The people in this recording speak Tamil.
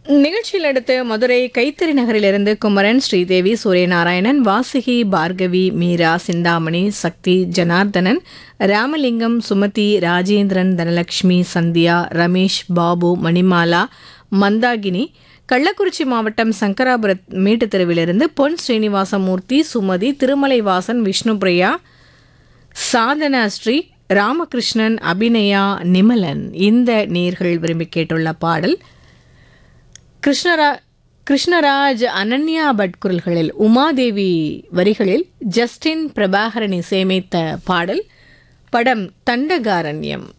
நிகழ்ச்சியில் அடுத்து மதுரை கைத்தறி நகரிலிருந்து குமரன், ஸ்ரீதேவி, சூரியநாராயணன், வாசுகி, பார்கவி, மீரா, சிந்தாமணி, சக்தி, ஜனார்தனன், ராமலிங்கம், சுமதி, ராஜேந்திரன், தனலட்சுமி, சந்தியா, ரமேஷ், பாபு, மணிமாலா, மந்தாகினி, கள்ளக்குறிச்சி மாவட்டம் சங்கராபுரத் மேட்டுத் தெருவிலிருந்து பொன் ஸ்ரீனிவாசமூர்த்தி, சுமதி, திருமலைவாசன், விஷ்ணுபிரியா, சாதனா ஸ்ரீ, ராமகிருஷ்ணன், அபிநயா, நிமலன் இந்த நேர்கள் விரும்பி கேட்டுள்ள பாடல் கிருஷ்ணராஜ், அனன்யா பட் குரல்களில், உமாதேவி வரிகளில் ஜஸ்டின் பிரபாகரனை சேமித்த பாடல். படம் தண்டகாரண்யம்.